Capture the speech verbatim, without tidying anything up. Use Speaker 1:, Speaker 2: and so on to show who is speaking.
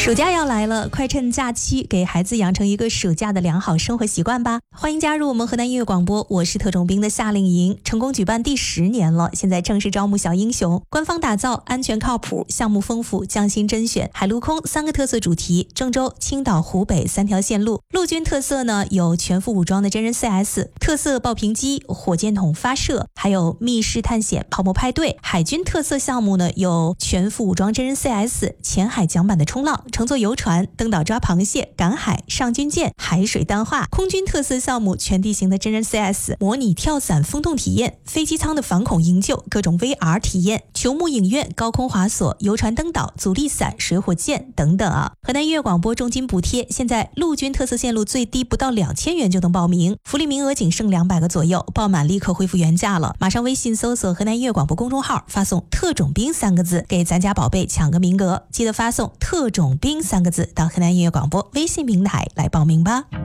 Speaker 1: 暑假要来了，快趁假期给孩子养成一个暑假的良好生活习惯吧。欢迎加入我们河南音乐广播，我是特种兵的夏令营，成功举办第十年了，现在正式招募小英雄。官方打造，安全靠谱，项目丰富，匠心甄选，海陆空三个特色主题，郑州、青岛、湖北三条线路。陆军特色呢有全副武装的真人 C S， 特色爆屏机、火箭筒发射，还有密室探险、泡沫派对。海军特色项目呢有全副武装真人 C S、浅海桨板的冲浪，乘坐游船、登岛抓螃蟹、赶海、上军舰、海水淡化。空军特色项目全地形的真人 C S， 模拟跳伞风洞体验，飞机舱的反恐营救，各种 V R 体验，球幕影院、高空滑索、游船登岛、阻力伞、水火箭等等啊。河南音乐广播重金补贴，现在陆军特色线路最低不到两千元就能报名，福利名额仅剩两百个左右，报满立刻恢复原价了。马上微信搜索河南音乐广播公众号，发送特种兵三个字，给咱家宝贝抢个名额，记得发送特种兵三个字到河南音乐广播微信平台来报名吧。